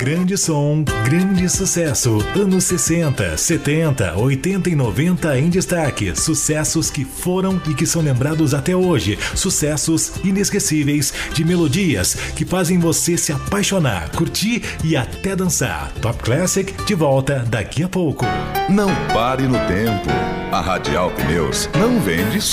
Grande som, grande sucesso. Anos 60, 70, 80 e 90 em destaque. Sucessos que foram e que são lembrados até hoje. Sucessos inesquecíveis de melodias que fazem você se apaixonar, curtir e até dançar. Top Classic de volta daqui a pouco. Não pare no tempo. A Radial Pneus não vende